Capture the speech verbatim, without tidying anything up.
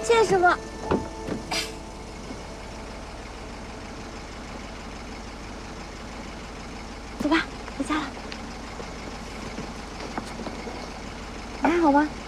谢谢师傅。走吧，回家了。你还好吗？